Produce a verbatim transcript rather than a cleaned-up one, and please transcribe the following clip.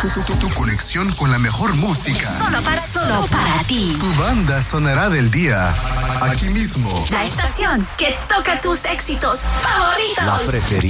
Tu, tu- tu conexión con la mejor música. Solo para, solo para ti. Tu banda sonará del día. Aquí mismo. La estación que toca tus éxitos favoritos. La preferida.